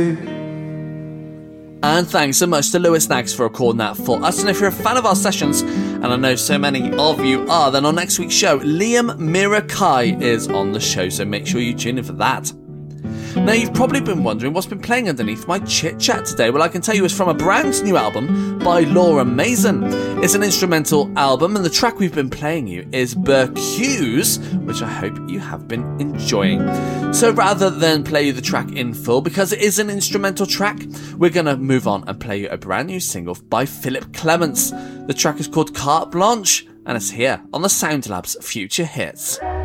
And thanks so much to Lewis Nags for recording that for us. And if you're a fan of our sessions, and I know so many of you are, then on next week's show, Liam Mirakai is on the show, so make sure you tune in for that. Now, you've probably been wondering what's been playing underneath my chit-chat today. Well, I can tell you it's from a brand new album by Laura Mason. It's an instrumental album, and the track we've been playing you is Berceuse, which I hope you have been enjoying. So rather than play you the track in full, because it is an instrumental track, we're going to move on and play you a brand new single by Philip Clements. The track is called Carte Blanche, and it's here on the Sound Lab's Future Hits.